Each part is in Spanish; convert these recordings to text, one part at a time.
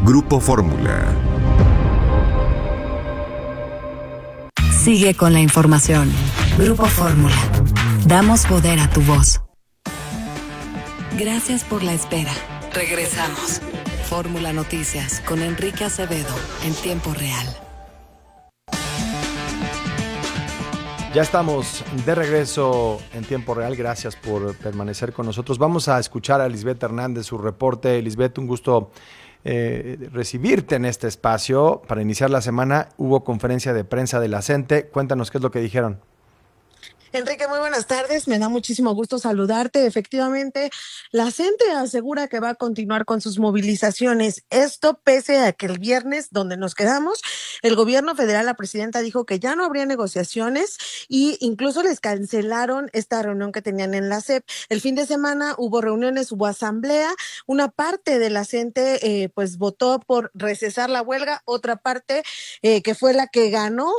Grupo Fórmula. Sigue con la información. Grupo Fórmula. Damos poder a tu voz. Gracias por la espera. Regresamos. Fórmula Noticias con Enrique Acevedo en tiempo real. Ya estamos de regreso en tiempo real. Gracias por permanecer con nosotros. Vamos a escuchar a Lisbeth Hernández, su reporte. Lisbeth, un gusto recibirte en este espacio. Para iniciar la semana hubo conferencia de prensa de la CENTE. Cuéntanos qué es lo que dijeron. Enrique, muy buenas tardes. Me da muchísimo gusto saludarte. Efectivamente, la CENTE asegura que va a continuar con sus movilizaciones. Esto pese a que el viernes, donde nos quedamos, el gobierno federal, la presidenta dijo que ya no habría negociaciones y incluso les cancelaron esta reunión que tenían en la SEP. El fin de semana hubo reuniones, hubo asamblea. Una parte de la CENTE pues votó por recesar la huelga. Otra parte que fue la que ganó,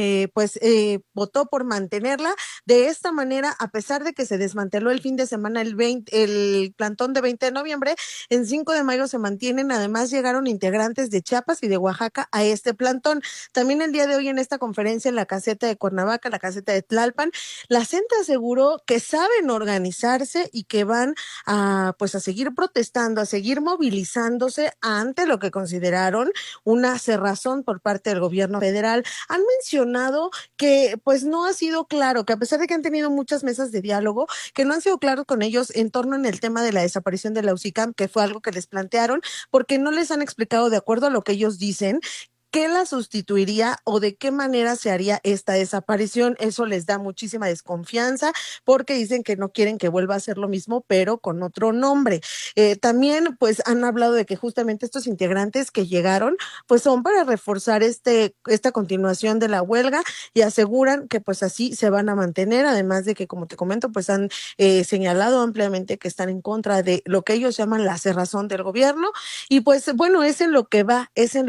votó por mantenerla. De esta manera, a pesar de que se desmanteló el fin de semana el plantón de 20 de noviembre, en 5 de mayo se mantienen. Además, llegaron integrantes de Chiapas y de Oaxaca a este plantón. También el día de hoy en esta conferencia en la caseta de Cuernavaca, la caseta de Tlalpan, la CENTE aseguró que saben organizarse y que van a seguir protestando, a seguir movilizándose ante lo que consideraron una cerrazón por parte del gobierno federal. Han mencionado que pues no ha sido claro, que a pesar de que han tenido muchas mesas de diálogo, que no han sido claros con ellos en torno en el tema de la desaparición de la UCICAM, que fue algo que les plantearon, porque no les han explicado, de acuerdo a lo que ellos dicen, ¿qué la sustituiría o de qué manera se haría esta desaparición? Eso les da muchísima desconfianza porque dicen que no quieren que vuelva a ser lo mismo, pero con otro nombre. También pues han hablado de que justamente estos integrantes que llegaron pues son para reforzar esta continuación de la huelga y aseguran que pues así se van a mantener, además de que, como te comento, pues han señalado ampliamente que están en contra de lo que ellos llaman la cerrazón del gobierno y pues bueno, es en lo que va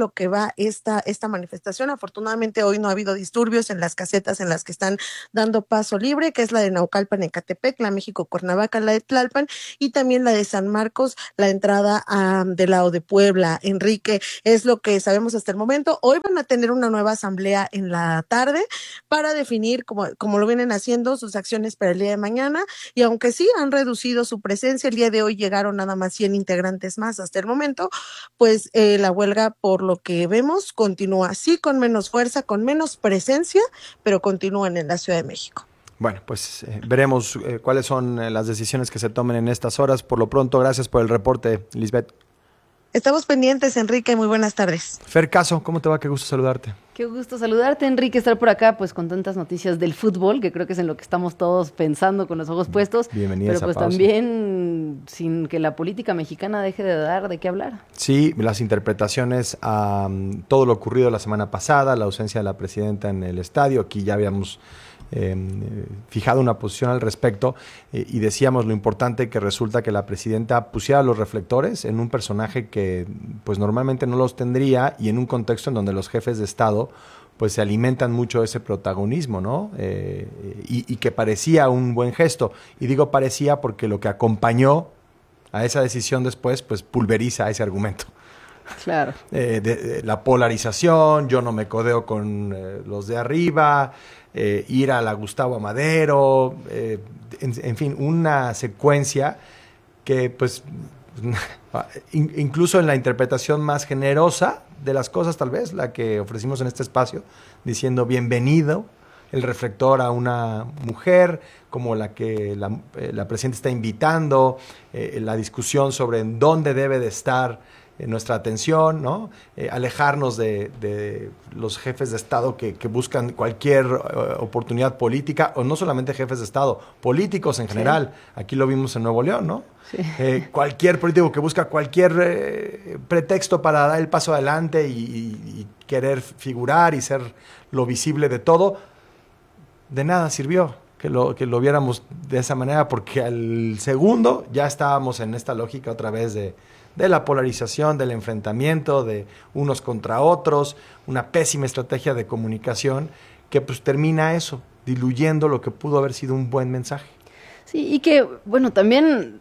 esta manifestación. Afortunadamente hoy no ha habido disturbios en las casetas en las que están dando paso libre, que es la de Naucalpan, Ecatepec, la México Cuernavaca, la de Tlalpan y también la de San Marcos, la entrada del lado de Puebla. Enrique, es lo que sabemos hasta el momento. Hoy van a tener una nueva asamblea en la tarde para definir, como lo vienen haciendo, sus acciones para el día de mañana, y aunque sí han reducido su presencia, el día de hoy llegaron nada más 100 integrantes más hasta el momento, pues la huelga, por lo que vemos, continúa así, con menos fuerza, con menos presencia, pero continúan en la Ciudad de México. Bueno, pues veremos cuáles son las decisiones que se tomen en estas horas. Por lo pronto, gracias por el reporte, Lisbeth. Estamos pendientes, Enrique, muy buenas tardes. Fer Caso, ¿cómo te va? Qué gusto saludarte. Qué gusto saludarte, Enrique, estar por acá pues con tantas noticias del fútbol, que creo que es en lo que estamos todos pensando con los ojos puestos. Bienvenida pero esa pues pausa. También sin que la política mexicana deje de dar de qué hablar. Sí, las interpretaciones a todo lo ocurrido la semana pasada, la ausencia de la presidenta en el estadio, aquí ya habíamos fijado una posición al respecto y decíamos lo importante que resulta que la presidenta pusiera los reflectores en un personaje que pues normalmente no los tendría y en un contexto en donde los jefes de Estado pues se alimentan mucho de ese protagonismo, ¿no? Y que parecía un buen gesto. Y digo parecía porque lo que acompañó a esa decisión después pues pulveriza ese argumento. Claro. La polarización, yo no me codeo con los de arriba, ir a la Gustavo Amadero, en fin, una secuencia que pues incluso en la interpretación más generosa de las cosas, tal vez, la que ofrecimos en este espacio, diciendo bienvenido el reflector a una mujer como la que la presidenta está invitando, la discusión sobre en dónde debe de estar nuestra atención, ¿no? Alejarnos de los jefes de Estado que buscan cualquier oportunidad política, o no solamente jefes de Estado, políticos en general. Sí. Aquí lo vimos en Nuevo León, ¿no? Sí. Cualquier político que busca cualquier pretexto para dar el paso adelante y querer figurar y ser lo visible de todo, de nada sirvió que lo viéramos de esa manera, porque al segundo ya estábamos en esta lógica otra vez de la polarización, del enfrentamiento, de unos contra otros, una pésima estrategia de comunicación que pues termina eso, diluyendo lo que pudo haber sido un buen mensaje. Sí, y que, bueno, también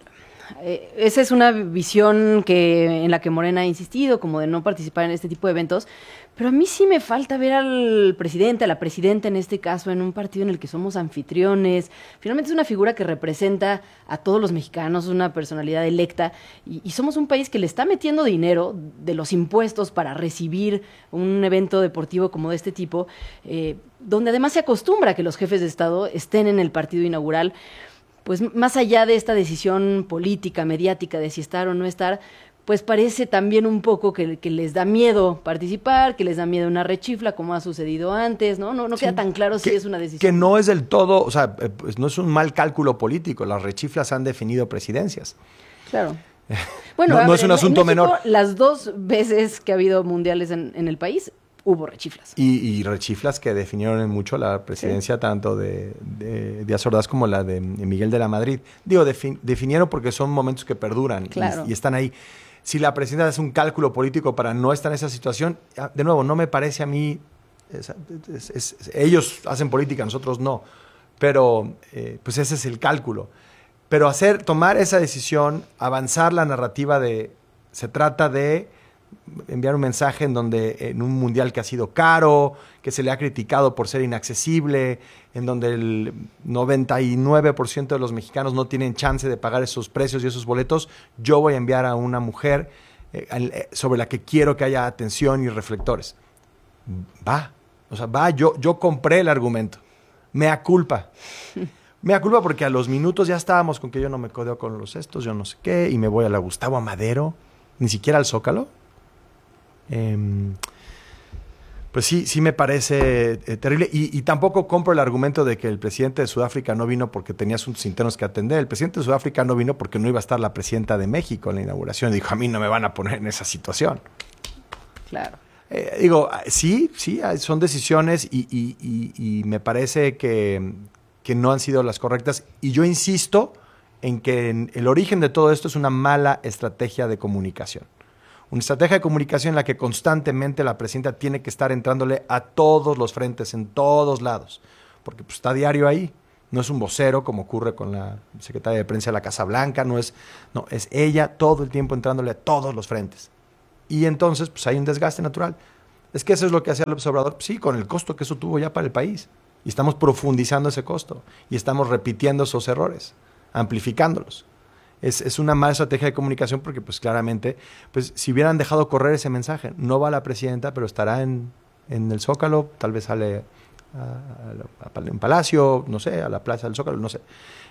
esa es una visión en la que Morena ha insistido, como de no participar en este tipo de eventos. Pero a mí sí me falta ver al presidente, a la presidenta en este caso, en un partido en el que somos anfitriones. Finalmente es una figura que representa a todos los mexicanos, una personalidad electa, y somos un país que le está metiendo dinero de los impuestos para recibir un evento deportivo como de este tipo, donde además se acostumbra a que los jefes de Estado estén en el partido inaugural. Pues más allá de esta decisión política, mediática, de si estar o no estar, pues parece también un poco que les da miedo participar, que les da miedo una rechifla, como ha sucedido antes, ¿no? No queda tan claro si es una decisión. Que no es del todo, o sea, pues no es un mal cálculo político. Las rechiflas han definido presidencias. Claro. Bueno, no es un asunto en México, menor. Las 2 veces que ha habido mundiales en el país, hubo rechiflas. Y rechiflas que definieron en mucho la presidencia, sí, tanto de Díaz Ordaz como la de Miguel de la Madrid. Digo, definieron porque son momentos que perduran, claro, y están ahí. Si la presidenta hace un cálculo político para no estar en esa situación, de nuevo, no me parece a mí, ellos hacen política, nosotros no, pero pues ese es el cálculo. Pero tomar esa decisión, avanzar la narrativa se trata de enviar un mensaje en un mundial que ha sido caro, que se le ha criticado por ser inaccesible, en donde el 99% de los mexicanos no tienen chance de pagar esos precios y esos boletos. Yo voy a enviar a una mujer sobre la que quiero que haya atención y reflectores. Yo compré el argumento. Mea culpa porque a los minutos ya estábamos con que yo no me codeo con los estos, yo no sé qué, y me voy a la Gustavo Amadero, ni siquiera al Zócalo. Pues sí me parece terrible, y tampoco compro el argumento de que el presidente de Sudáfrica no vino porque tenía asuntos internos que atender. El presidente de Sudáfrica no vino porque no iba a estar la presidenta de México en la inauguración. Dijo, a mí no me van a poner en esa situación. Claro. Sí, son decisiones y me parece que no han sido las correctas, y yo insisto en que el origen de todo esto es una mala estrategia de comunicación. Una estrategia de comunicación en la que constantemente la presidenta tiene que estar entrándole a todos los frentes, en todos lados, porque pues, está diario ahí. No es un vocero como ocurre con la secretaria de prensa de la Casa Blanca, es ella todo el tiempo entrándole a todos los frentes. Y entonces pues, hay un desgaste natural. Es que eso es lo que hacía López Obrador, sí, con el costo que eso tuvo ya para el país. Y estamos profundizando ese costo y estamos repitiendo esos errores, amplificándolos. Es una mala estrategia de comunicación porque pues claramente, pues si hubieran dejado correr ese mensaje, no va la presidenta, pero estará en el Zócalo, tal vez sale en Palacio, no sé, a la Plaza del Zócalo, no sé.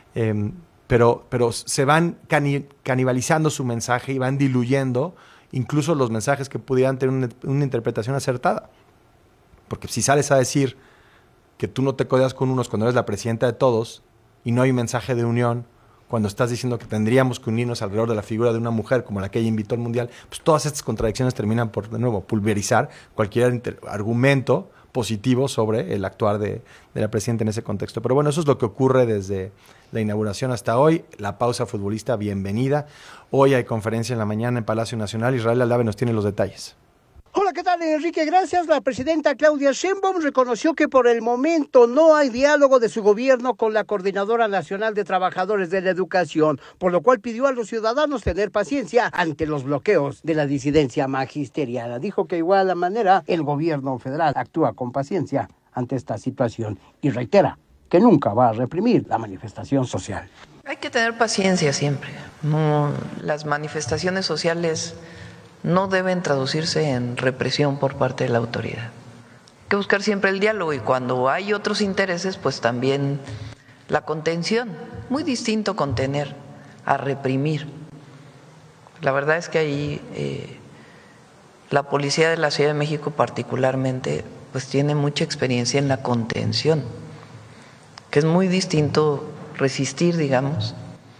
Pero se van canibalizando su mensaje y van diluyendo incluso los mensajes que pudieran tener una interpretación acertada. Porque si sales a decir que tú no te codeas con unos cuando eres la presidenta de todos y no hay un mensaje de unión, cuando estás diciendo que tendríamos que unirnos alrededor de la figura de una mujer como la que ella invitó al Mundial, pues todas estas contradicciones terminan por, de nuevo, pulverizar cualquier argumento positivo sobre el actuar de la presidenta en ese contexto. Pero bueno, eso es lo que ocurre desde la inauguración hasta hoy. La pausa futbolista, bienvenida. Hoy hay conferencia en la mañana en Palacio Nacional. Israel Aldave nos tiene los detalles. Hola, ¿qué tal, Enrique? Gracias. La presidenta Claudia Sheinbaum reconoció que por el momento no hay diálogo de su gobierno con la Coordinadora Nacional de Trabajadores de la Educación, por lo cual pidió a los ciudadanos tener paciencia ante los bloqueos de la disidencia magisterial. Dijo que igual la manera el gobierno federal actúa con paciencia ante esta situación y reitera que nunca va a reprimir la manifestación social. Hay que tener paciencia siempre. Las manifestaciones sociales no deben traducirse en represión por parte de la autoridad. Hay que buscar siempre el diálogo y cuando hay otros intereses, pues también la contención. Muy distinto contener a reprimir. La verdad es que ahí la policía de la Ciudad de México particularmente pues tiene mucha experiencia en la contención, que es muy distinto resistir, digamos,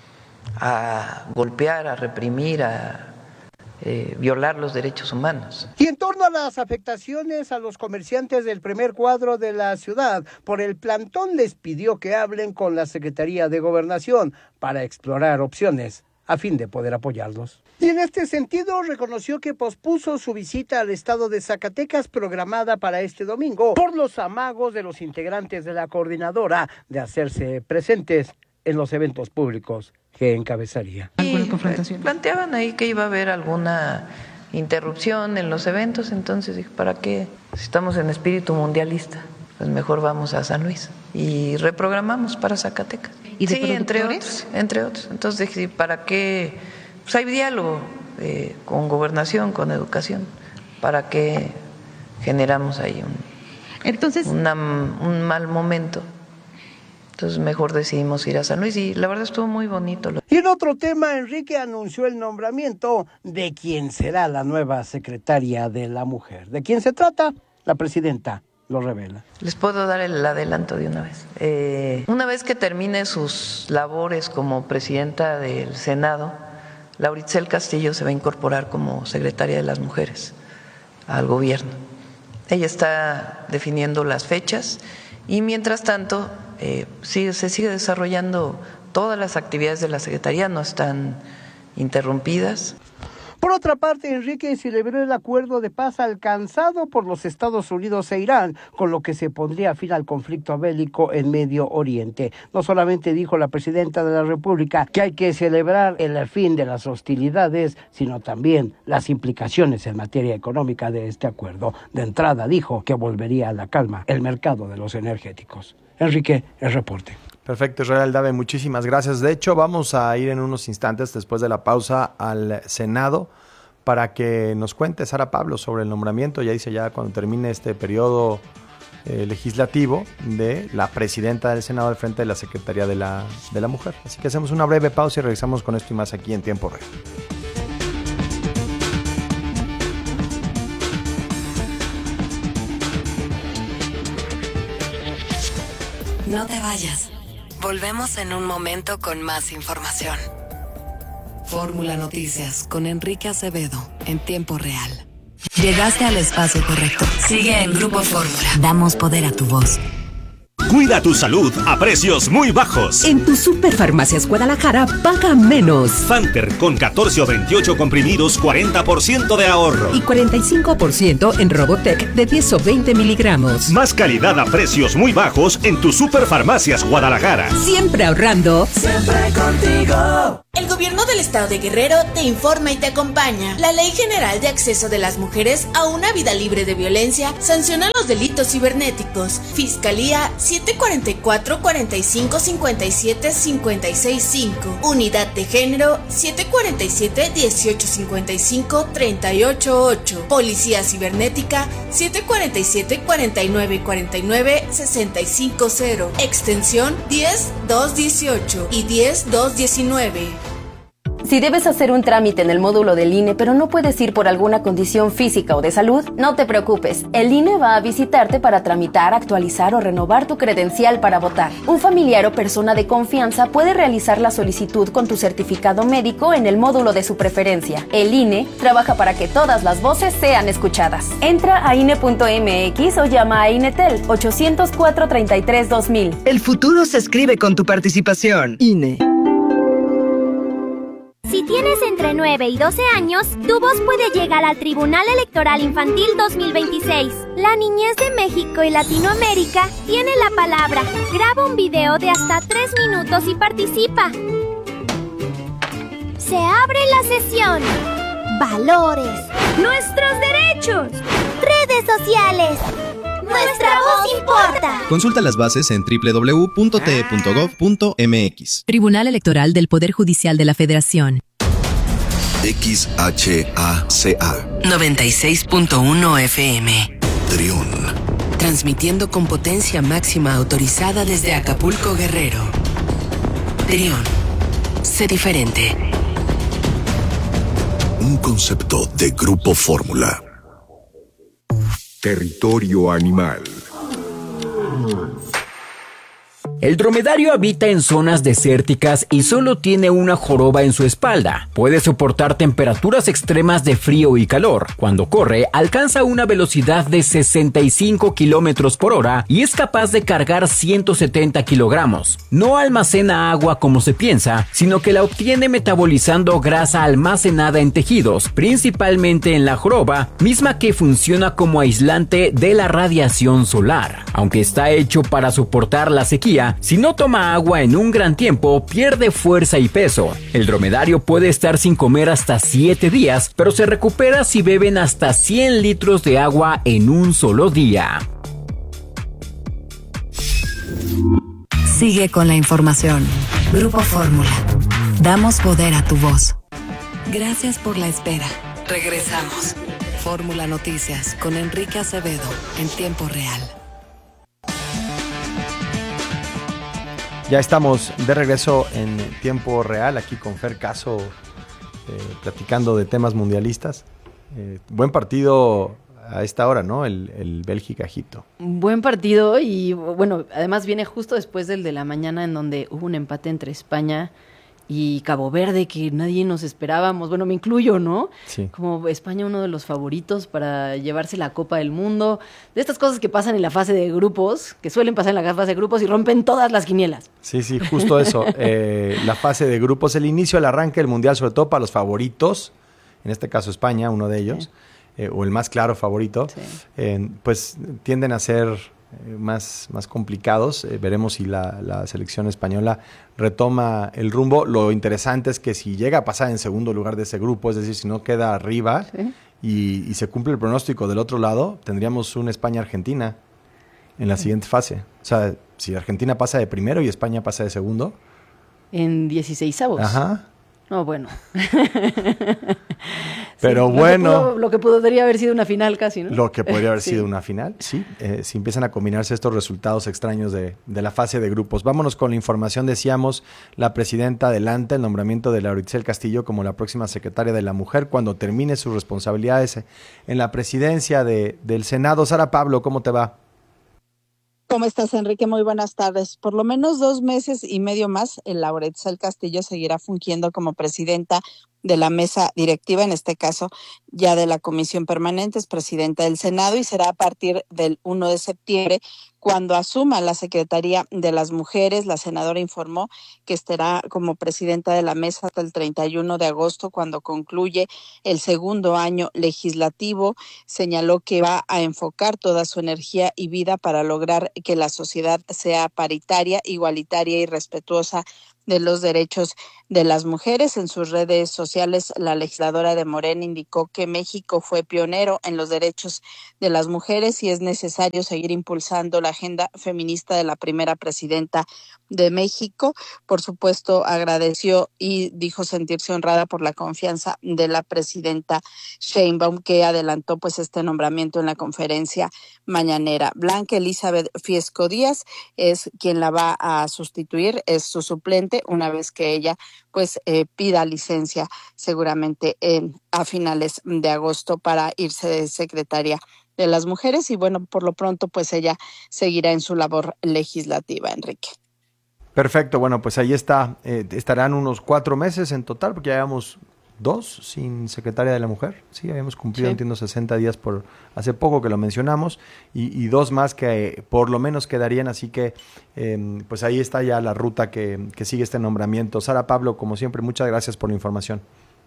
a golpear, a reprimir, a violar los derechos humanos. Y en torno a las afectaciones a los comerciantes del primer cuadro de la ciudad por el plantón, les pidió que hablen con la Secretaría de Gobernación para explorar opciones a fin de poder apoyarlos. Y en este sentido reconoció que pospuso su visita al estado de Zacatecas programada para este domingo por los amagos de los integrantes de la coordinadora de hacerse presentes en los eventos públicos que encabezaría. Y confrontaciones. Planteaban ahí que iba a haber alguna interrupción en los eventos, entonces dije, ¿para qué? Si estamos en espíritu mundialista, pues mejor vamos a San Luis y reprogramamos para Zacatecas. ¿Y de sí, entre otros. Entonces dije, ¿para qué? Pues hay diálogo con gobernación, con educación, ¿para qué generamos ahí un mal momento? Entonces mejor decidimos ir a San Luis y la verdad estuvo muy bonito. Y en otro tema, Enrique anunció el nombramiento de quien será la nueva secretaria de la Mujer. ¿De quién se trata? La presidenta lo revela. Les puedo dar el adelanto de una vez. Una vez que termine sus labores como presidenta del Senado, Lauritzel Castillo se va a incorporar como secretaria de las Mujeres al gobierno. Ella está definiendo las fechas y mientras tanto se sigue desarrollando todas las actividades de la Secretaría, no están interrumpidas. Por otra parte, Enrique celebró el acuerdo de paz alcanzado por los Estados Unidos e Irán, con lo que se pondría fin al conflicto bélico en Medio Oriente. No solamente dijo la presidenta de la República que hay que celebrar el fin de las hostilidades, sino también las implicaciones en materia económica de este acuerdo. De entrada dijo que volvería a la calma el mercado de los energéticos. Enrique, el reporte. Perfecto, Israel Aldave, muchísimas gracias. De hecho, vamos a ir en unos instantes después de la pausa al Senado para que nos cuente Sara Pablo sobre el nombramiento, ya dice ya cuando termine este periodo legislativo de la presidenta del Senado al frente de la Secretaría de la Mujer. Así que hacemos una breve pausa y regresamos con esto y más aquí en Tiempo Real. No te vayas. Volvemos en un momento con más información. Fórmula Noticias con Enrique Acevedo en tiempo real. Llegaste al espacio correcto. Sigue en Grupo Fórmula. Damos poder a tu voz. Cuida tu salud a precios muy bajos. En tu Superfarmacias Guadalajara paga menos. Fanter con 14 o 28 comprimidos, 40% de ahorro. Y 45% en Robotec de 10 o 20 miligramos. Más calidad a precios muy bajos en tu Superfarmacias Guadalajara. Siempre ahorrando. Siempre contigo. El gobierno del estado de Guerrero te informa y te acompaña. La Ley General de Acceso de las Mujeres a una Vida Libre de Violencia sanciona los delitos cibernéticos. Fiscalía 744-4557-565. Unidad de Género 747-1855-388. Policía Cibernética 747-4949-650. Extensión 10218 y 10219. Si debes hacer un trámite en el módulo del INE, pero no puedes ir por alguna condición física o de salud, no te preocupes. El INE va a visitarte para tramitar, actualizar o renovar tu credencial para votar. Un familiar o persona de confianza puede realizar la solicitud con tu certificado médico en el módulo de su preferencia. El INE trabaja para que todas las voces sean escuchadas. Entra a INE.mx o llama a INETEL 804-33-2000. El futuro se escribe con tu participación. INE. Si tienes entre 9 y 12 años, tu voz puede llegar al Tribunal Electoral Infantil 2026. La niñez de México y Latinoamérica tiene la palabra. Graba un video de hasta 3 minutos y participa. Se abre la sesión. Valores. Nuestros derechos. Redes sociales. Nuestra voz importa. Consulta las bases en www.te.gov.mx. Tribunal Electoral del Poder Judicial de la Federación. XHACA 96.1 FM. Trión. Transmitiendo con potencia máxima autorizada desde Acapulco, Guerrero. Trión. Sé diferente. Un concepto de Grupo Fórmula. Territorio animal. El dromedario habita en zonas desérticas y solo tiene una joroba en su espalda. Puede soportar temperaturas extremas de frío y calor. Cuando corre, alcanza una velocidad de 65 kilómetros por hora y es capaz de cargar 170 kilogramos. No almacena agua como se piensa, sino que la obtiene metabolizando grasa almacenada en tejidos, principalmente en la joroba, misma que funciona como aislante de la radiación solar. Aunque está hecho para soportar la sequía, día. Si no toma agua en un gran tiempo, pierde fuerza y peso. El dromedario puede estar sin comer hasta 7 días, pero se recupera si beben hasta 100 litros de agua en un solo día. Sigue con la información. Grupo Fórmula. Damos poder a tu voz. Gracias por la espera. Regresamos. Fórmula Noticias con Enrique Acevedo en tiempo real. Ya estamos de regreso en tiempo real aquí con Fer Caso, platicando de temas mundialistas. Buen partido a esta hora, ¿no? El Bélgica-Egipto. Buen partido y bueno, además viene justo después del de la mañana en donde hubo un empate entre España y Cabo Verde que nadie nos esperábamos. Bueno, me incluyo, ¿no? Sí. Como España uno de los favoritos para llevarse la Copa del Mundo. De estas cosas que pasan en la fase de grupos, que suelen pasar en la fase de grupos y rompen todas las quinielas. Sí, justo eso. La fase de grupos, el inicio, el arranque del Mundial, sobre todo para los favoritos, en este caso España, uno de ellos, o el más claro favorito, pues tienden a ser más complicados. Veremos si la selección española retoma el rumbo. Lo interesante es que si llega a pasar en segundo lugar de ese grupo, es decir, si no queda arriba y se cumple el pronóstico del otro lado, tendríamos un España-Argentina en la siguiente fase. O sea, si Argentina pasa de primero y España pasa de segundo. En 16avos. Ajá. No, bueno. Pero bueno. Lo que podría haber sido una final casi, ¿no? Lo que podría haber sido una final, sí. Si empiezan a combinarse estos resultados extraños de la fase de grupos. Vámonos con la información. Decíamos, la presidenta adelanta el nombramiento de Laura Itzel Castillo como la próxima secretaria de la Mujer cuando termine sus responsabilidades en la presidencia del Senado. Sara Pablo, ¿cómo te va? ¿Cómo estás, Enrique? Muy buenas tardes. Por lo menos 2 meses y medio más, Laura Itzel Castillo seguirá fungiendo como presidenta de la mesa directiva, en este caso ya de la Comisión Permanente, es presidenta del Senado y será a partir del 1 de septiembre cuando asuma la Secretaría de las Mujeres. La senadora informó que estará como presidenta de la mesa hasta el 31 de agosto, cuando concluye el segundo año legislativo. Señaló que va a enfocar toda su energía y vida para lograr que la sociedad sea paritaria, igualitaria y respetuosa de los derechos de las mujeres. En sus redes sociales, la legisladora de Morena indicó que México fue pionero en los derechos de las mujeres y es necesario seguir impulsando la agenda feminista de la primera presidenta de México. Por supuesto, agradeció y dijo sentirse honrada por la confianza de la presidenta Sheinbaum, que adelantó pues este nombramiento en la conferencia mañanera. Blanca Elizabeth Fiesco Díaz es quien la va a sustituir, es su suplente, una vez que ella pues pida licencia seguramente a finales de agosto para irse de secretaria de las mujeres. Y bueno, por lo pronto pues ella seguirá en su labor legislativa, Enrique. Perfecto, bueno, pues ahí está. Estarán unos 4 meses en total, porque ya llevamos 2 sin secretaria de la mujer. Sí, habíamos cumplido, entiendo, 60 días por hace poco que lo mencionamos, y 2 más que por lo menos quedarían, así que pues ahí está ya la ruta que sigue este nombramiento. Sara Pablo, como siempre, muchas gracias por la información.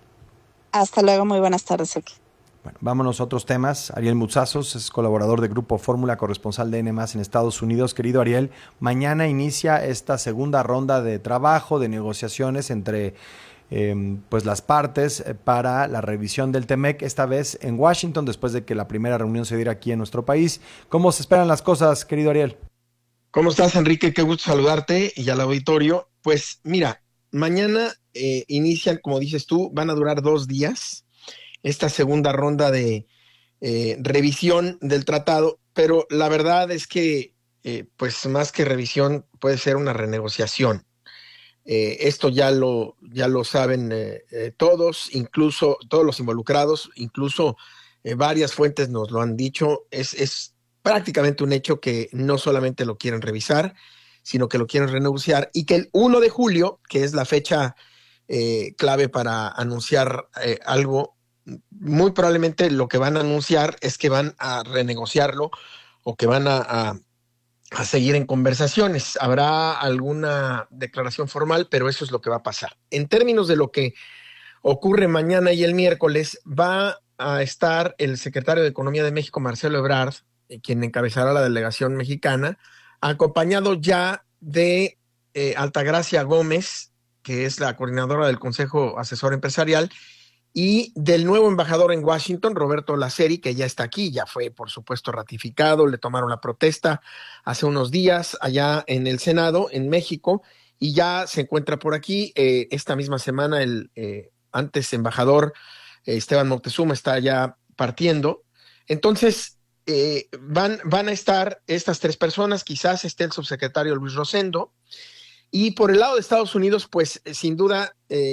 Hasta luego, muy buenas tardes aquí. Bueno, vámonos a otros temas. Ariel Mutsazos es colaborador de Grupo Fórmula, corresponsal de N+ en Estados Unidos. Querido Ariel, mañana inicia esta segunda ronda de trabajo, de negociaciones entre pues las partes para la revisión del TEMEC, esta vez en Washington, después de que la primera reunión se diera aquí en nuestro país. ¿Cómo se esperan las cosas, querido Ariel? ¿Cómo estás, Enrique? Qué gusto saludarte y al auditorio. Pues mira, mañana inician, como dices tú, van a durar 2 días esta segunda ronda de revisión del tratado, pero la verdad es que pues más que revisión puede ser una renegociación. Esto ya lo saben todos, incluso todos los involucrados, incluso varias fuentes nos lo han dicho. Es prácticamente un hecho que no solamente lo quieren revisar, sino que lo quieren renegociar, y que el 1 de julio, que es la fecha clave para anunciar algo, muy probablemente lo que van a anunciar es que van a renegociarlo o que van a seguir en conversaciones. Habrá alguna declaración formal, pero eso es lo que va a pasar. En términos de lo que ocurre mañana y el miércoles, va a estar el secretario de Economía de México, Marcelo Ebrard, quien encabezará la delegación mexicana, acompañado ya de Altagracia Gómez, que es la coordinadora del Consejo Asesor Empresarial, y del nuevo embajador en Washington, Roberto Laceri, que ya está aquí, ya fue, por supuesto, ratificado, le tomaron la protesta hace unos días allá en el Senado, en México, y ya se encuentra por aquí. Esta misma semana el antes embajador Esteban Moctezuma está ya partiendo. Entonces, van a estar estas tres personas, quizás esté el subsecretario Luis Rosendo, y por el lado de Estados Unidos, pues sin duda,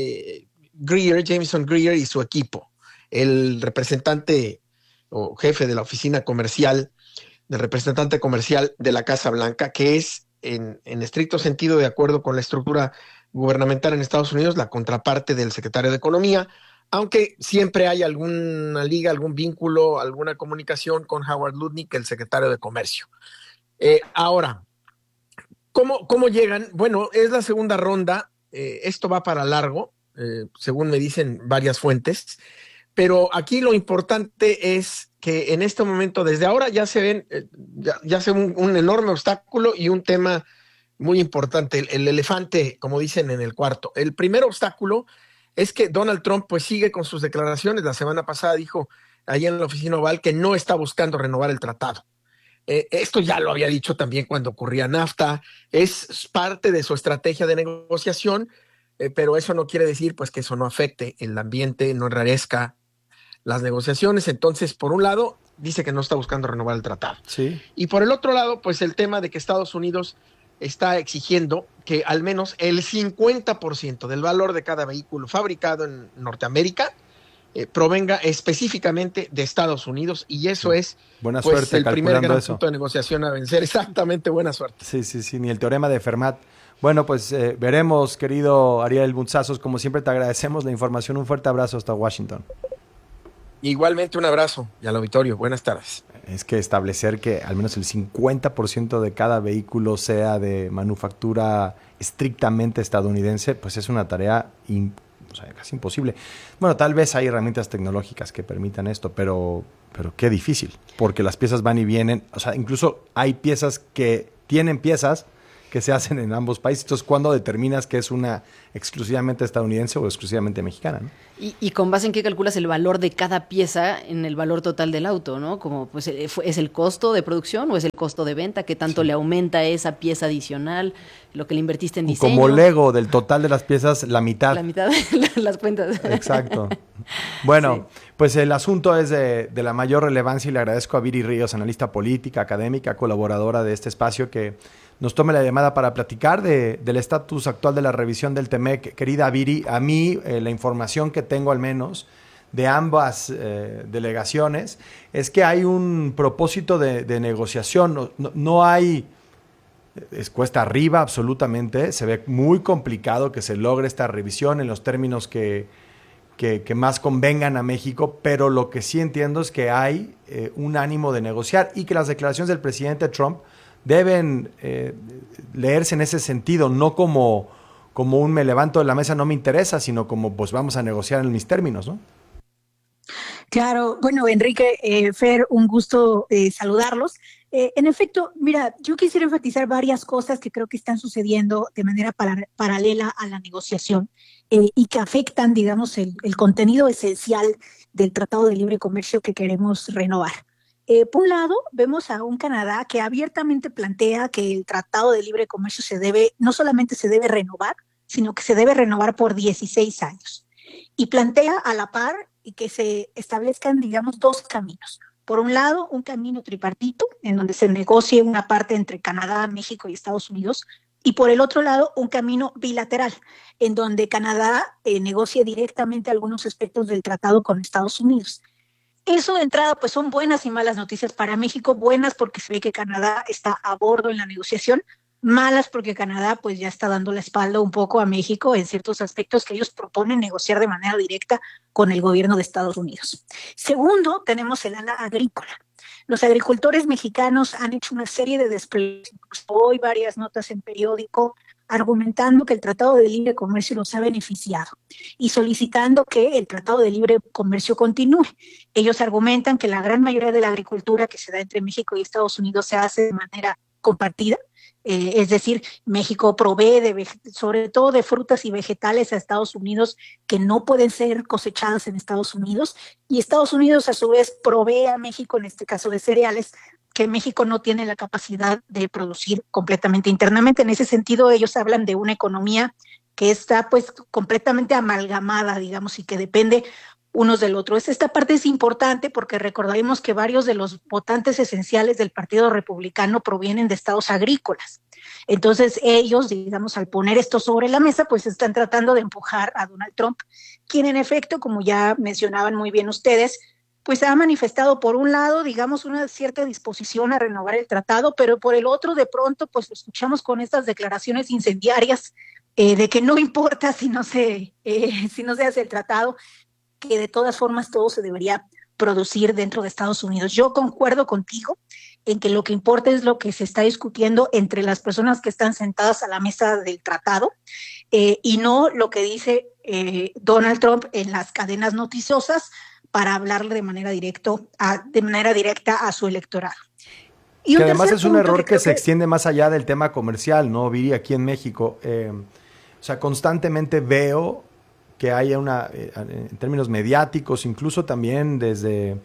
Jameson Greer y su equipo, el representante o jefe de la oficina comercial, del representante comercial de la Casa Blanca, que es en estricto sentido, de acuerdo con la estructura gubernamental en Estados Unidos, la contraparte del secretario de Economía, aunque siempre hay alguna liga, algún vínculo, alguna comunicación con Howard Lutnick, el secretario de Comercio. Ahora, ¿cómo llegan? Bueno, es la segunda ronda, esto va para largo, según me dicen varias fuentes, pero aquí lo importante es que en este momento, desde ahora ya se ven, ya se ve un enorme obstáculo y un tema muy importante, el elefante, como dicen, en el cuarto. El primer obstáculo es que Donald Trump pues sigue con sus declaraciones. La semana pasada dijo ahí en la oficina oval que no está buscando renovar el tratado. Esto ya lo había dicho también cuando ocurría NAFTA, es parte de su estrategia de negociación, pero eso no quiere decir pues que eso no afecte el ambiente, no enrarezca las negociaciones. Entonces, por un lado, dice que no está buscando renovar el tratado. Sí. Y por el otro lado, pues el tema de que Estados Unidos está exigiendo que al menos el 50% del valor de cada vehículo fabricado en Norteamérica provenga específicamente de Estados Unidos, y eso es buena pues, suerte el primer gran eso. punto de negociación a vencer. Exactamente, buena suerte. Sí, ni el teorema de Fermat. Bueno, pues veremos, querido Ariel Bunzazos, como siempre te agradecemos la información. Un fuerte abrazo hasta Washington. Igualmente un abrazo y al auditorio. Buenas tardes. Es que establecer que al menos el 50% de cada vehículo sea de manufactura estrictamente estadounidense, pues es una tarea casi imposible. Bueno, tal vez hay herramientas tecnológicas que permitan esto, pero qué difícil, porque las piezas van y vienen. O sea, incluso hay piezas que tienen piezas que se hacen en ambos países. Entonces, ¿cuándo determinas que es una exclusivamente estadounidense o exclusivamente mexicana, ¿no? ¿Y con base en qué calculas el valor de cada pieza en el valor total del auto, ¿no? Como pues ¿es el costo de producción o es el costo de venta? ¿Qué tanto le aumenta esa pieza adicional? Lo que le invertiste en diseño. Como Lego, del total de las piezas, la mitad. La mitad de las cuentas. Exacto. Bueno, pues el asunto es de la mayor relevancia y le agradezco a Viri Ríos, analista política, académica, colaboradora de este espacio, que nos tome la llamada para platicar del estatus actual de la revisión del TEMEC. Querida Viri, a mí la información que tengo al menos de ambas delegaciones es que hay un propósito de negociación. No hay, es cuesta arriba absolutamente, se ve muy complicado que se logre esta revisión en los términos que más convengan a México, pero lo que sí entiendo es que hay un ánimo de negociar y que las declaraciones del presidente Trump deben leerse en ese sentido, no como un me levanto de la mesa, no me interesa, sino como pues vamos a negociar en mis términos, ¿no? Claro, bueno, Enrique, Fer, un gusto saludarlos. En efecto, mira, yo quisiera enfatizar varias cosas que creo que están sucediendo de manera paralela a la negociación y que afectan, digamos, el contenido esencial del Tratado de Libre Comercio que queremos renovar. Por un lado, vemos a un Canadá que abiertamente plantea que el Tratado de Libre Comercio no solamente se debe renovar, sino que se debe renovar por 16 años. Y plantea a la par y que se establezcan, digamos, dos caminos. Por un lado, un camino tripartito, en donde se negocie una parte entre Canadá, México y Estados Unidos, y por el otro lado, un camino bilateral, en donde Canadá negocie directamente algunos aspectos del tratado con Estados Unidos. Eso de entrada pues son buenas y malas noticias para México, buenas porque se ve que Canadá está a bordo en la negociación, malas porque Canadá pues ya está dando la espalda un poco a México en ciertos aspectos que ellos proponen negociar de manera directa con el gobierno de Estados Unidos. Segundo, tenemos el ala agrícola. Los agricultores mexicanos han hecho una serie de desplegados, hoy varias notas en periódico, argumentando que el Tratado de Libre Comercio los ha beneficiado y solicitando que el Tratado de Libre Comercio continúe. Ellos argumentan que la gran mayoría de la agricultura que se da entre México y Estados Unidos se hace de manera compartida, Es decir, México provee sobre todo de frutas y vegetales a Estados Unidos que no pueden ser cosechadas en Estados Unidos, y Estados Unidos a su vez provee a México, en este caso de cereales, que México no tiene la capacidad de producir completamente internamente. En ese sentido, ellos hablan de una economía que está pues completamente amalgamada, digamos, y que depende unos del otro. Esta parte es importante porque recordaremos que varios de los votantes esenciales del Partido Republicano provienen de estados agrícolas. Entonces ellos, digamos, al poner esto sobre la mesa, pues están tratando de empujar a Donald Trump, quien en efecto, como ya mencionaban muy bien ustedes, pues ha manifestado por un lado, digamos, una cierta disposición a renovar el tratado, pero por el otro, de pronto, pues lo escuchamos con estas declaraciones incendiarias de que no importa si no se hace el tratado, que de todas formas todo se debería producir dentro de Estados Unidos. Yo concuerdo contigo en que lo que importa es lo que se está discutiendo entre las personas que están sentadas a la mesa del tratado y no lo que dice Donald Trump en las cadenas noticiosas para hablarle de manera directa a su electorado. Y que además es un error que se extiende más allá del tema comercial, ¿no, Viri? Aquí en México, o sea, constantemente veo que haya en términos mediáticos, incluso también desde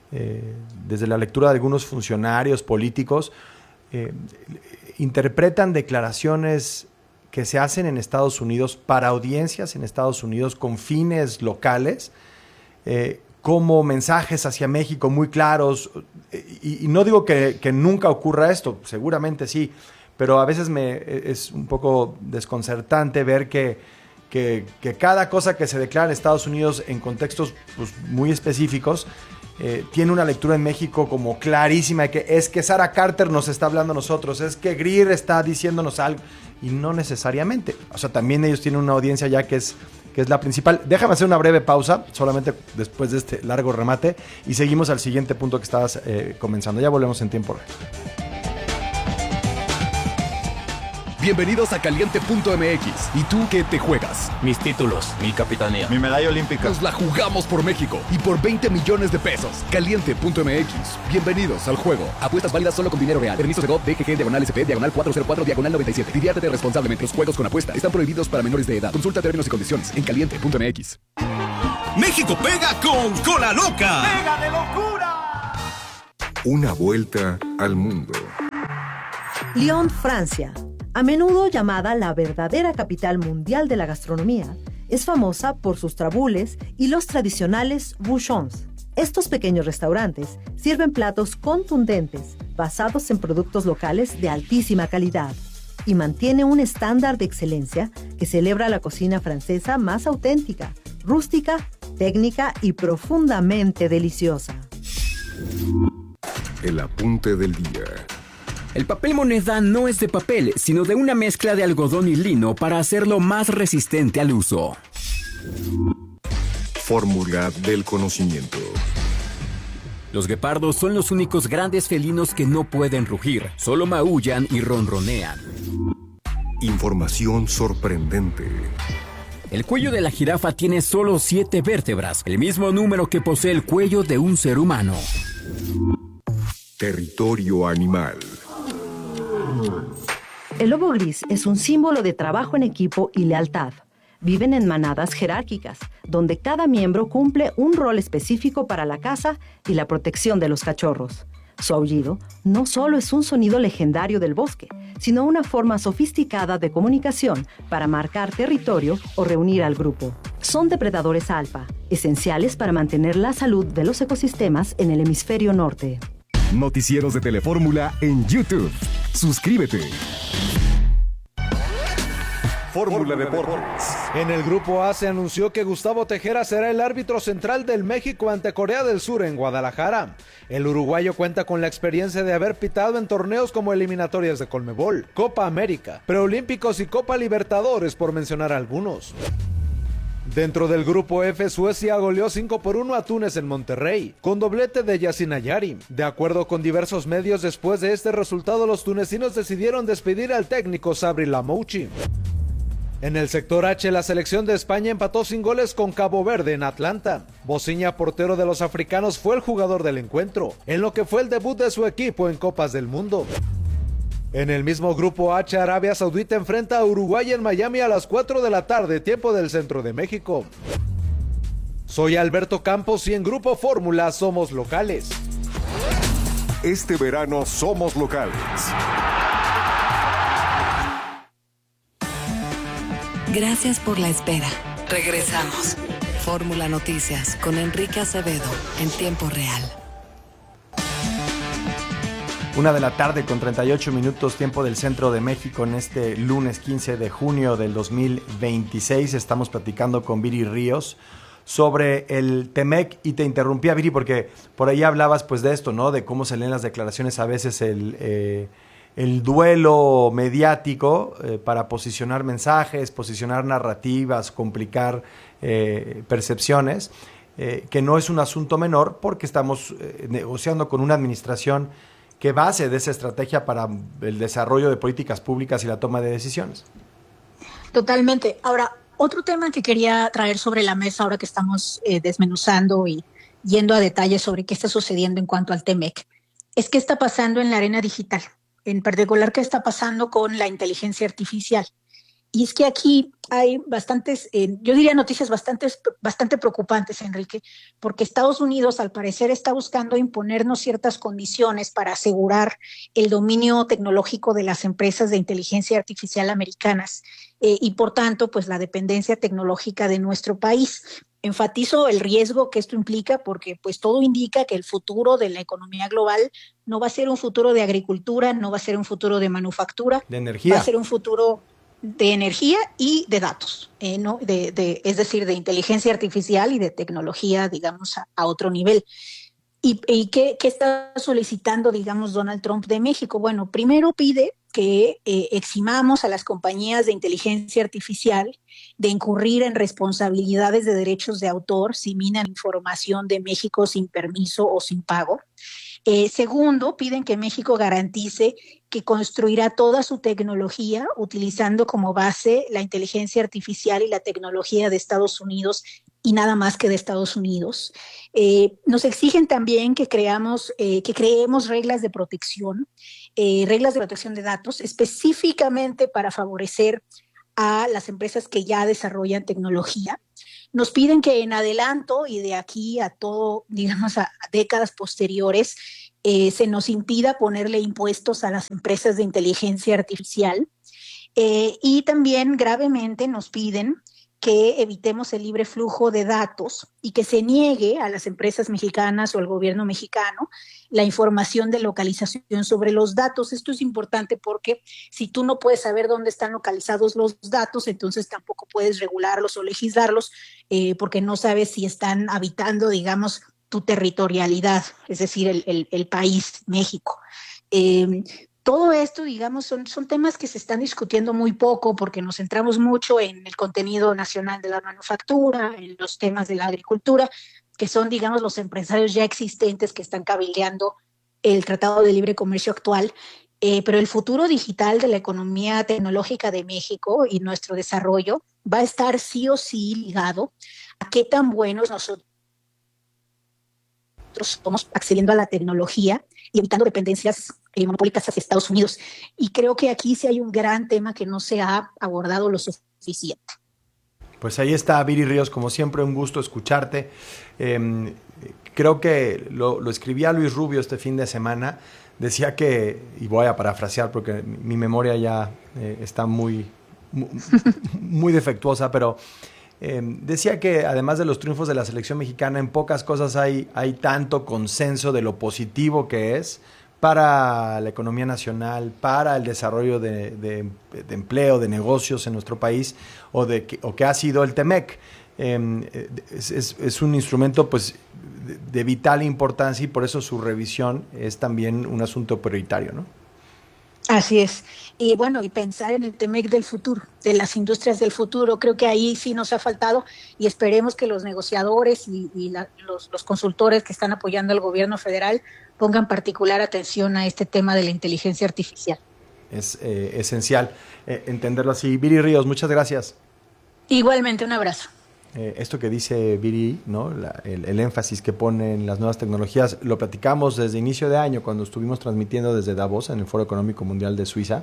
la lectura de algunos funcionarios políticos, interpretan declaraciones que se hacen en Estados Unidos para audiencias en Estados Unidos con fines locales, como mensajes hacia México muy claros, y no digo que nunca ocurra esto, seguramente sí, pero a veces es un poco desconcertante ver que cada cosa que se declara en Estados Unidos en contextos pues, muy específicos tiene una lectura en México como clarísima de que es que Sarah Carter nos está hablando a nosotros, es que Greer está diciéndonos algo, y no necesariamente. O sea, también ellos tienen una audiencia ya que es la principal. Déjame hacer una breve pausa, solamente después de este largo remate, y seguimos al siguiente punto que estabas comenzando. Ya volvemos en tiempo real. Bienvenidos a Caliente.mx. ¿Y tú qué te juegas? Mis títulos, mi capitanía, mi medalla olímpica. Nos la jugamos por México y por 20 millones de pesos. Caliente.mx. Bienvenidos al juego. Apuestas válidas solo con dinero real. Permiso de GOV, DGG, /SP, /404, /97. Diviértete responsablemente. Los juegos con apuesta están prohibidos para menores de edad. Consulta términos y condiciones en Caliente.mx. México pega con Cola Loca. ¡Pega de locura! Una vuelta al mundo. Lyon, Francia. A menudo llamada la verdadera capital mundial de la gastronomía, es famosa por sus trabules y los tradicionales bouchons. Estos pequeños restaurantes sirven platos contundentes, basados en productos locales de altísima calidad, y mantiene un estándar de excelencia que celebra la cocina francesa más auténtica, rústica, técnica y profundamente deliciosa. El apunte del día. El papel moneda no es de papel, sino de una mezcla de algodón y lino para hacerlo más resistente al uso. Fórmula del conocimiento. Los guepardos son los únicos grandes felinos que no pueden rugir, solo maullan y ronronean. Información sorprendente. El cuello de la jirafa tiene solo 7 vértebras, el mismo número que posee el cuello de un ser humano. Territorio animal. El lobo gris es un símbolo de trabajo en equipo y lealtad. Viven en manadas jerárquicas, donde cada miembro cumple un rol específico para la caza y la protección de los cachorros. Su aullido no solo es un sonido legendario del bosque, sino una forma sofisticada de comunicación para marcar territorio o reunir al grupo. Son depredadores alfa, esenciales para mantener la salud de los ecosistemas en el hemisferio norte. Noticieros de Telefórmula en YouTube. Suscríbete. Fórmula Deportes. En el Grupo A se anunció que Gustavo Tejera será el árbitro central del México ante Corea del Sur en Guadalajara. El uruguayo cuenta con la experiencia de haber pitado en torneos como eliminatorias de Conmebol, Copa América, Preolímpicos y Copa Libertadores, por mencionar algunos. Dentro del Grupo F, Suecia goleó 5-1 a Túnez en Monterrey, con doblete de Yacine Ayari. De acuerdo con diversos medios, después de este resultado, los tunecinos decidieron despedir al técnico Sabri Lamouchi. En el sector H, la selección de España empató sin goles con Cabo Verde en Atlanta. Bociña, portero de los africanos, fue el jugador del encuentro, en lo que fue el debut de su equipo en Copas del Mundo. En el mismo grupo H, Arabia Saudita enfrenta a Uruguay en Miami a las 4 de la tarde, tiempo del centro de México. Soy Alberto Campos y en Grupo Fórmula somos locales. Este verano somos locales. Gracias por la espera. Regresamos. Fórmula Noticias con Enrique Acevedo en tiempo real. 1:00 con 38 minutos, tiempo del centro de México, en este lunes 15 de junio del 2026. Estamos platicando con Viri Ríos sobre el TEMEC y te interrumpía, Viri, porque por ahí hablabas pues de esto, ¿no? De cómo se leen las declaraciones a veces, el duelo mediático para posicionar mensajes, posicionar narrativas, complicar percepciones, que no es un asunto menor porque estamos negociando con una administración que base de esa estrategia para el desarrollo de políticas públicas y la toma de decisiones. Totalmente. Ahora, otro tema que quería traer sobre la mesa ahora que estamos desmenuzando y yendo a detalles sobre qué está sucediendo en cuanto al TEMEC, es qué está pasando en la arena digital, en particular qué está pasando con la inteligencia artificial. Y es que aquí hay bastantes, yo diría noticias bastante preocupantes, Enrique, porque Estados Unidos al parecer está buscando imponernos ciertas condiciones para asegurar el dominio tecnológico de las empresas de inteligencia artificial americanas y por tanto pues la dependencia tecnológica de nuestro país. Enfatizo el riesgo que esto implica porque pues todo indica que el futuro de la economía global no va a ser un futuro de agricultura, no va a ser un futuro de manufactura, de energía. Va a ser un futuro de energía y de datos, ¿no? Es decir, de inteligencia artificial y de tecnología, digamos, a otro nivel. ¿Y qué está solicitando, digamos, Donald Trump de México? Bueno, primero pide que eximamos a las compañías de inteligencia artificial de incurrir en responsabilidades de derechos de autor si minan información de México sin permiso o sin pago. Segundo, piden que México garantice que construirá toda su tecnología utilizando como base la inteligencia artificial y la tecnología de Estados Unidos y nada más que de Estados Unidos. Nos exigen también que creemos reglas de protección de datos específicamente para favorecer a las empresas que ya desarrollan tecnología. Nos piden que en adelanto y de aquí a todo, digamos, a décadas posteriores, se nos impida ponerle impuestos a las empresas de inteligencia artificial. Y también gravemente nos piden que evitemos el libre flujo de datos y que se niegue a las empresas mexicanas o al gobierno mexicano la información de localización sobre los datos. Esto es importante porque si tú no puedes saber dónde están localizados los datos, entonces tampoco puedes regularlos o legislarlos porque no sabes si están habitando, digamos, tu territorialidad, es decir, el país, México. Todo esto, digamos, son temas que se están discutiendo muy poco porque nos centramos mucho en el contenido nacional de la manufactura, en los temas de la agricultura, que son, digamos, los empresarios ya existentes que están cabildeando el Tratado de Libre Comercio actual, pero el futuro digital de la economía tecnológica de México y nuestro desarrollo va a estar sí o sí ligado a qué tan buenos nosotros somos accediendo a la tecnología y evitando dependencias monopólicas hacia Estados Unidos. Y creo que aquí sí hay un gran tema que no se ha abordado lo suficiente. Pues ahí está, Viri Ríos, como siempre, un gusto escucharte. Creo que lo escribía Luis Rubio este fin de semana. Decía que, y voy a parafrasear porque mi memoria ya está muy defectuosa, pero decía que además de los triunfos de la selección mexicana, en pocas cosas hay tanto consenso de lo positivo que es para la economía nacional, para el desarrollo de empleo, de negocios en nuestro país, o que ha sido el TEMEC. Es un instrumento pues de vital importancia y por eso su revisión es también un asunto prioritario, ¿no? Así es. Y bueno, y pensar en el TEMEC del futuro, de las industrias del futuro, creo que ahí sí nos ha faltado y esperemos que los negociadores y los consultores que están apoyando al gobierno federal pongan particular atención a este tema de la inteligencia artificial. Es esencial entenderlo así. Viri Ríos, muchas gracias. Igualmente, un abrazo. esto que dice Viri, ¿no? El énfasis que pone en las nuevas tecnologías, lo platicamos desde inicio de año cuando estuvimos transmitiendo desde Davos en el Foro Económico Mundial de Suiza.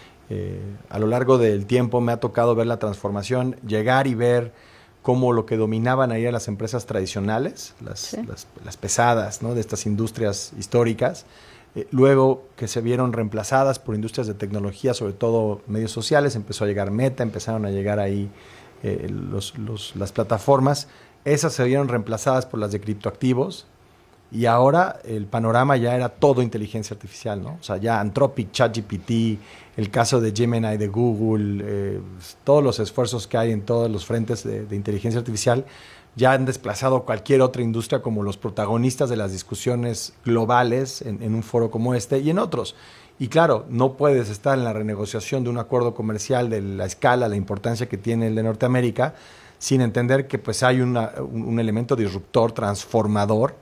A lo largo del tiempo me ha tocado ver la transformación, llegar y ver cómo lo que dominaban ahí a las empresas tradicionales, las pesadas, ¿no? De estas industrias históricas, luego que se vieron reemplazadas por industrias de tecnología, sobre todo medios sociales, empezó a llegar Meta, empezaron a llegar ahí las plataformas, esas se vieron reemplazadas por las de criptoactivos y ahora el panorama ya era todo inteligencia artificial, ¿no? O sea, ya Anthropic, ChatGPT, el caso de Gemini de Google, todos los esfuerzos que hay en todos los frentes de inteligencia artificial ya han desplazado cualquier otra industria como los protagonistas de las discusiones globales en un foro como este y en otros. Y claro, no puedes estar en la renegociación de un acuerdo comercial de la escala, la importancia que tiene el de Norteamérica, sin entender que pues hay un elemento disruptor, transformador,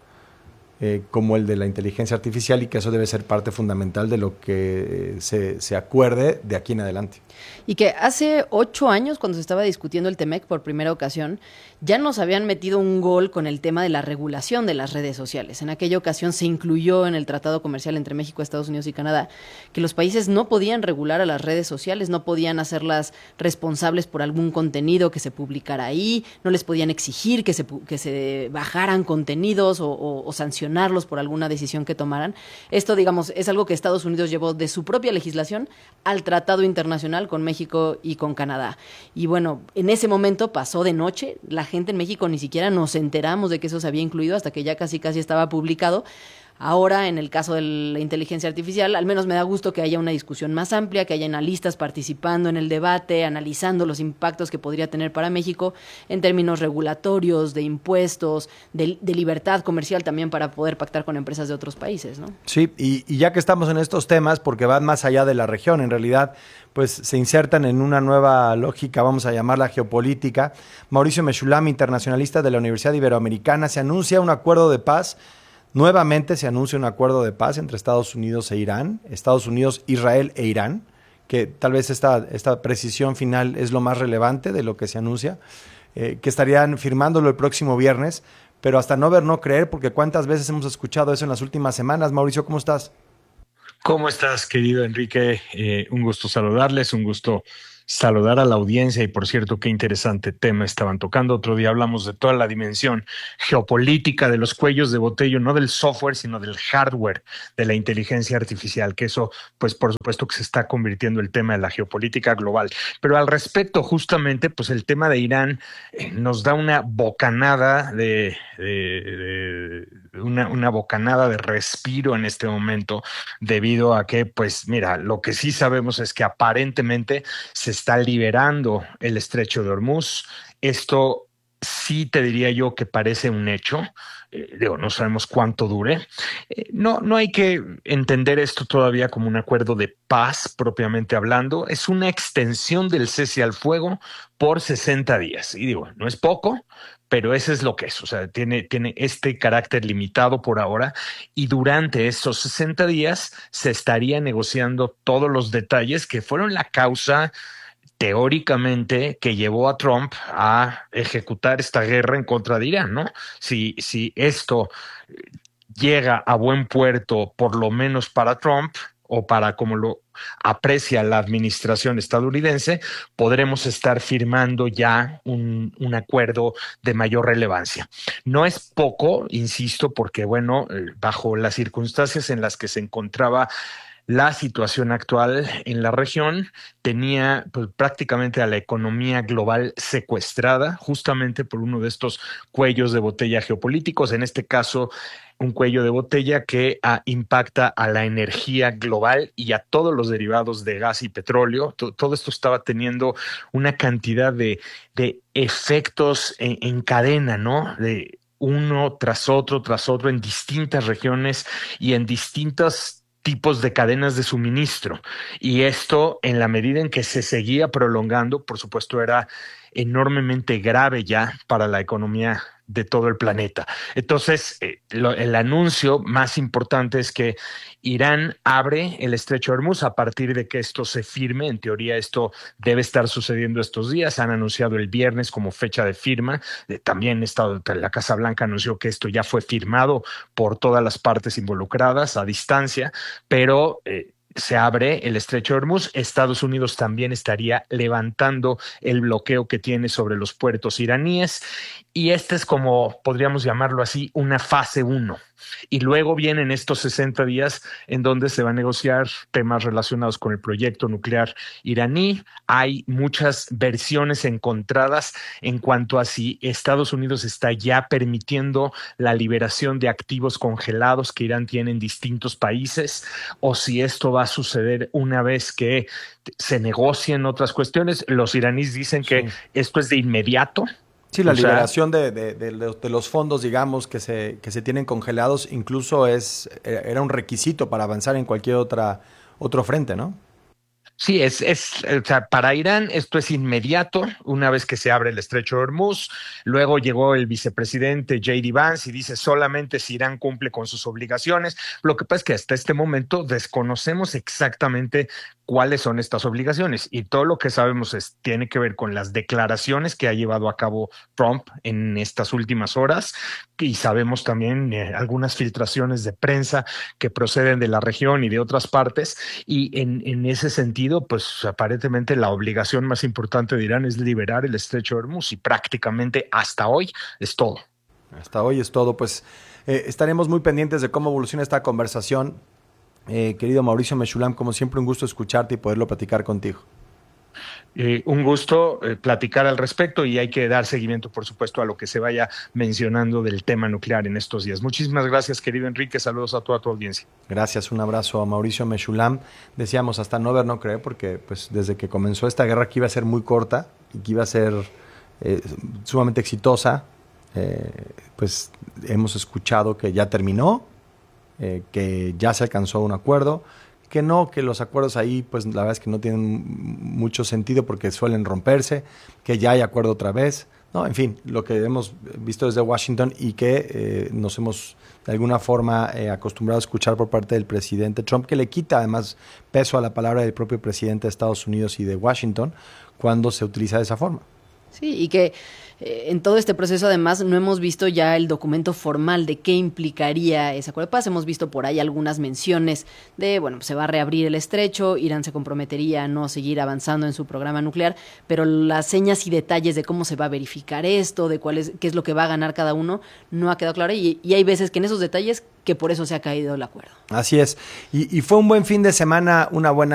como el de la inteligencia artificial y que eso debe ser parte fundamental de lo que se acuerde de aquí en adelante. Y que hace 8 años, cuando se estaba discutiendo el TEMEC por primera ocasión, ya nos habían metido un gol con el tema de la regulación de las redes sociales. En aquella ocasión se incluyó en el tratado comercial entre México, Estados Unidos y Canadá que los países no podían regular a las redes sociales, no podían hacerlas responsables por algún contenido que se publicara ahí, no les podían exigir que se bajaran contenidos o sancionarlos por alguna decisión que tomaran. Esto, digamos, es algo que Estados Unidos llevó de su propia legislación al tratado internacional con México y con Canadá. Y bueno, en ese momento pasó de noche, la gente en México ni siquiera nos enteramos de que eso se había incluido hasta que ya casi estaba publicado. Ahora, en el caso de la inteligencia artificial, al menos me da gusto que haya una discusión más amplia, que haya analistas participando en el debate, analizando los impactos que podría tener para México en términos regulatorios, de impuestos, de libertad comercial también para poder pactar con empresas de otros países, ¿no? Sí, y ya que estamos en estos temas, porque van más allá de la región, en realidad, pues se insertan en una nueva lógica, vamos a llamarla geopolítica. Mauricio Mechulam, internacionalista de la Universidad Iberoamericana, se anuncia un acuerdo de paz. Nuevamente se anuncia un acuerdo de paz entre Estados Unidos e Irán, Estados Unidos, Israel e Irán, que tal vez esta precisión final es lo más relevante de lo que se anuncia, que estarían firmándolo el próximo viernes, pero hasta no ver, no creer, porque cuántas veces hemos escuchado eso en las últimas semanas. Mauricio, ¿cómo estás? ¿Cómo estás, querido Enrique? Un gusto saludarles, un gusto saludar a la audiencia y, por cierto, qué interesante tema estaban tocando. Otro día hablamos de toda la dimensión geopolítica de los cuellos de botella, no del software, sino del hardware de la inteligencia artificial, que eso, pues, por supuesto que se está convirtiendo en el tema de la geopolítica global. Pero al respecto, justamente, pues el tema de Irán nos da una bocanada una bocanada de respiro en este momento, debido a que, pues, mira, lo que sí sabemos es que aparentemente se está liberando el estrecho de Hormuz. Esto sí te diría yo que parece un hecho. No sabemos cuánto dure. No hay que entender esto todavía como un acuerdo de paz propiamente hablando. Es una extensión del cese al fuego por 60 días. Y no es poco, pero eso es lo que es. O sea, tiene este carácter limitado por ahora, y durante estos 60 días se estaría negociando todos los detalles que fueron la causa teóricamente que llevó a Trump a ejecutar esta guerra en contra de Irán, ¿no? Si esto llega a buen puerto, por lo menos para Trump, o para como lo aprecia la administración estadounidense, podremos estar firmando ya un acuerdo de mayor relevancia. No es poco, insisto, porque bajo las circunstancias en las que se encontraba la situación actual en la región, tenía pues, prácticamente a la economía global secuestrada, justamente por uno de estos cuellos de botella geopolíticos, en este caso un cuello de botella que impacta a la energía global y a todos los derivados de gas y petróleo. Todo esto estaba teniendo una cantidad de efectos en cadena, ¿no? De uno tras otro en distintas regiones y en distintas tipos de cadenas de suministro, y esto en la medida en que se seguía prolongando, por supuesto, era enormemente grave ya para la economía de todo el planeta. Entonces, el anuncio más importante es que Irán abre el estrecho de Hormuz a partir de que esto se firme. En teoría, esto debe estar sucediendo estos días. Han anunciado el viernes como fecha de firma. También la Casa Blanca anunció que esto ya fue firmado por todas las partes involucradas a distancia, pero se abre el estrecho de Hormuz. Estados Unidos también estaría levantando el bloqueo que tiene sobre los puertos iraníes, y este es, como podríamos llamarlo así, una fase 1. Y luego vienen estos 60 días en donde se va a negociar temas relacionados con el proyecto nuclear iraní. Hay muchas versiones encontradas en cuanto a si Estados Unidos está ya permitiendo la liberación de activos congelados que Irán tiene en distintos países, o si esto va a suceder una vez que se negocien otras cuestiones. Los iraníes dicen que esto es de inmediato. Sí, la liberación de los fondos, digamos, que se tienen congelados, incluso era un requisito para avanzar en cualquier otro frente, ¿no? Sí, o sea, para Irán esto es inmediato, una vez que se abre el estrecho de Hormuz. Luego llegó el vicepresidente J.D. Vance y dice solamente si Irán cumple con sus obligaciones. Lo que pasa es que hasta este momento desconocemos exactamente cuáles son estas obligaciones, y todo lo que sabemos tiene que ver con las declaraciones que ha llevado a cabo Trump en estas últimas horas, y sabemos también algunas filtraciones de prensa que proceden de la región y de otras partes, y en ese sentido, pues aparentemente la obligación más importante de Irán es liberar el estrecho de Hormuz, y prácticamente hasta hoy es todo. Hasta hoy es todo. Pues estaremos muy pendientes de cómo evoluciona esta conversación. Querido Mauricio Meshulam, como siempre, un gusto escucharte y poderlo platicar contigo. Un gusto platicar al respecto, y hay que dar seguimiento, por supuesto, a lo que se vaya mencionando del tema nuclear en estos días. Muchísimas gracias, querido Enrique. Saludos a toda tu audiencia. Gracias, un abrazo a Mauricio Meshulam. Decíamos hasta no ver, no creer, porque pues desde que comenzó esta guerra, que iba a ser muy corta y que iba a ser sumamente exitosa, pues hemos escuchado que ya terminó, que ya se alcanzó un acuerdo, que los acuerdos ahí, pues la verdad es que no tienen mucho sentido porque suelen romperse, que ya hay acuerdo otra vez, ¿no? En fin, lo que hemos visto desde Washington y que nos hemos de alguna forma acostumbrado a escuchar por parte del presidente Trump, que le quita además peso a la palabra del propio presidente de Estados Unidos y de Washington cuando se utiliza de esa forma. Sí, y que en todo este proceso además no hemos visto ya el documento formal de qué implicaría ese acuerdo de paz. Hemos visto por ahí algunas menciones de, bueno, se va a reabrir el estrecho, Irán se comprometería a no seguir avanzando en su programa nuclear, pero las señas y detalles de cómo se va a verificar esto, de qué es lo que va a ganar cada uno, no ha quedado claro, y hay veces que en esos detalles que por eso se ha caído el acuerdo. Así es, y fue un buen fin de semana, una buena